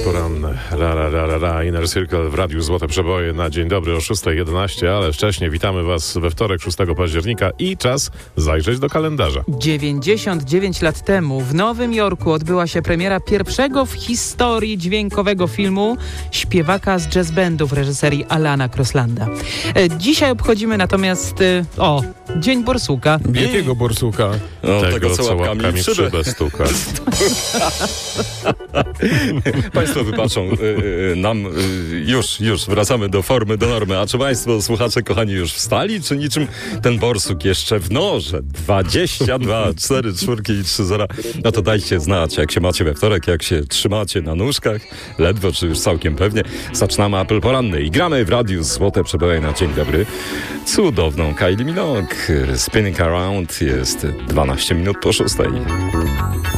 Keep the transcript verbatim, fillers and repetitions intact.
poranne. La, la, la, la, la. Inner Circle w Radiu Złote Przeboje na dzień dobry o szósta jedenaście, ale wcześniej witamy Was we wtorek, szóstego października i czas zajrzeć do kalendarza. dziewięćdziesiąt dziewięć lat temu w Nowym Jorku odbyła się premiera pierwszego w historii dźwiękowego filmu śpiewaka z jazz bandu w reżyserii Alana Crosslanda. E, dzisiaj obchodzimy natomiast, e, o, Dzień Borsuka. Jakiego borsuka? No, tego, tego, co łapkami, łapkami w szybę stuka. Państwo wybaczą y, y, nam y, już, już wracamy do formy, do normy. A czy Państwo, słuchacze kochani, już wstali? Czy niczym ten borsuk jeszcze w norze? dwadzieścia dwa, cztery, czwórki i trzy zera. No to dajcie znać, jak się macie we wtorek, jak się trzymacie na nóżkach. Ledwo, czy już całkiem pewnie. Zaczynamy apel poranny i gramy w Radiu Złote Przeboje na dzień dobry. Cudowną Kylie Minogue. Spinning Around jest dwanaście minut po szóstej.